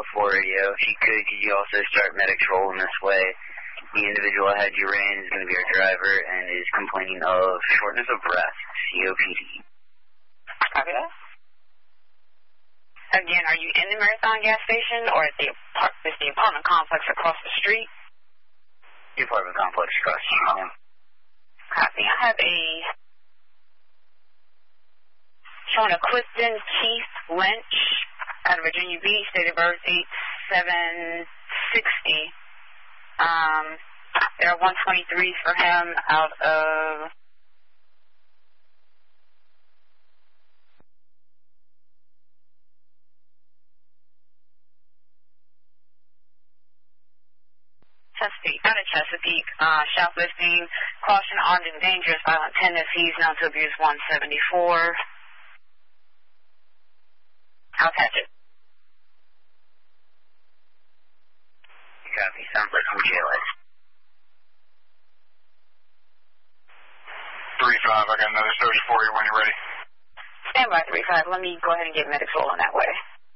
4 radio. If you could you also start medics rolling this way? The individual ahead you ran is going to be our driver and is complaining of shortness of breath, COPD. Copy that. Again, are you in the Marathon gas station or is the apartment complex across the street? The apartment complex across the street. Copy. I have showing a Clifton Keith Lynch out of Virginia Beach, date of birth 8/7/60. There are 123s for him out of Chesapeake, shoplifting, caution, armed and dangerous, violent tendencies, known to abuse 174. I'll catch it. Copy. Sounds like from JLS. 3-5, I got another search for you when you're ready. Stand by 3-5. Let me go ahead and get medics rolling that way.